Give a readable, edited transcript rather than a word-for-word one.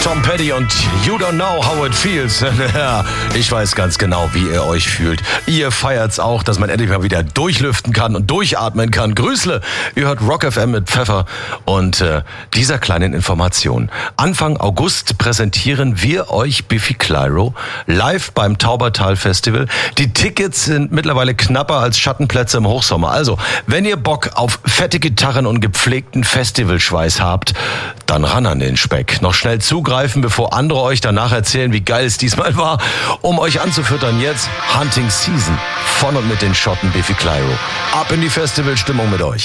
Tom Petty und You Don't Know How It Feels. Ja, ich weiß ganz genau, wie ihr euch fühlt. Ihr feiert's auch, dass man endlich mal wieder durchlüften kann und durchatmen kann. Grüßle, ihr hört Rock FM mit Pfeffer und dieser kleinen Information. Anfang August präsentieren wir euch Biffy Clyro live beim Taubertal Festival. Die Tickets sind mittlerweile knapper als Schattenplätze im Hochsommer. Also, wenn ihr Bock auf fette Gitarren und gepflegten Festivalschweiß habt, dann ran an den Speck. Noch schnell zugreifen, bevor andere euch danach erzählen, wie geil es diesmal war. Um euch anzufüttern jetzt Hunting Season von und mit den Schotten Biffy Clyro. Ab in die Festivalstimmung mit euch.